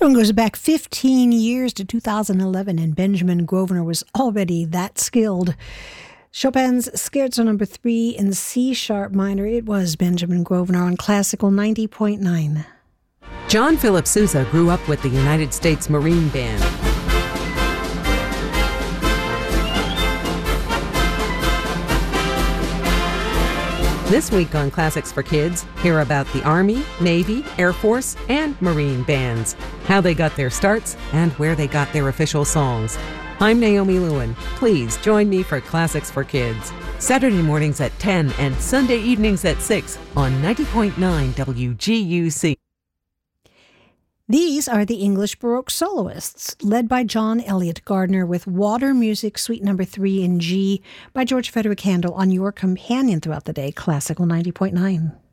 one goes back 15 years to 2011, and Benjamin Grosvenor was already that skilled. Chopin's Scherzo No. 3 in C-sharp minor. It was Benjamin Grosvenor on Classical 90.9. John Philip Sousa grew up with the United States Marine Band. This week on Classics for Kids, hear about the Army, Navy, Air Force, and Marine bands, how they got their starts, and where they got their official songs. I'm Naomi Lewin. Please join me for Classics for Kids, Saturday mornings at 10 and Sunday evenings at 6 on 90.9 WGUC. These are the English Baroque soloists, led by John Eliot Gardiner with Water Music Suite No. 3 in G by George Frederick Handel on your companion throughout the day, Classical 90.9.